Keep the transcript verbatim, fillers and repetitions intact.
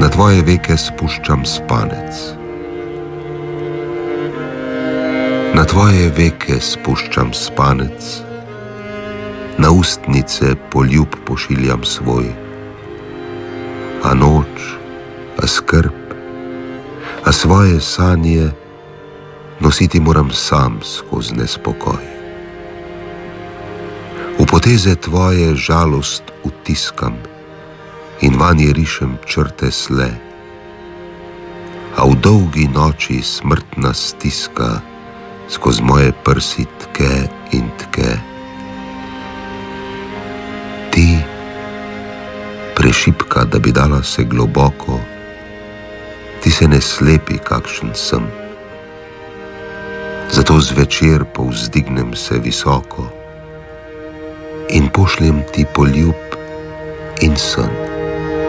Na tvoje veke spuščam spanec. Na tvoje veke spuščam spanec, na ustnice poljub pošiljam svoj. A noč, a skrb, a svoje sanje nositi moram sam skozi nespokoj. V poteze tvoje žalost utiskam in vanje rišem črte sle, a v dolgi noči smrtna stiska skozi moje prsi tke in tke. Ti, prešipka, da bi dala se globoko, ti se ne slepi, kakšen sem. Zato zvečer povzdignem se visoko in pošljem ti poljub in sen.